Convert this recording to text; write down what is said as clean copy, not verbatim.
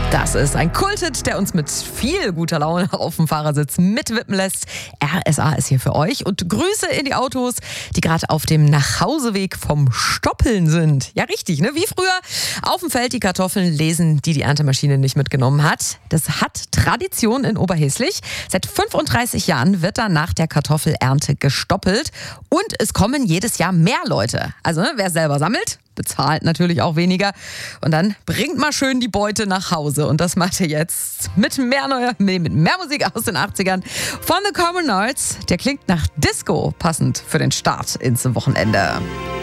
Das ist ein Kulthit, der uns mit viel guter Laune auf dem Fahrersitz mitwippen lässt. RSA ist hier für euch und Grüße in die Autos, die gerade auf dem Nachhauseweg vom Stoppeln sind. Ja, richtig, ne? Wie früher auf dem Feld die Kartoffeln lesen, die Erntemaschine nicht mitgenommen hat. Das hat Tradition in Oberhäslich. Seit 35 Jahren wird da nach der Kartoffelernte gestoppelt und es kommen jedes Jahr mehr Leute. Also, wer selber sammelt, bezahlt natürlich auch weniger. Und dann bringt mal schön die Beute nach Hause. Und das macht ihr jetzt mit mehr Musik aus den 80ern von The Commonards. Der klingt nach Disco, passend für den Start ins Wochenende.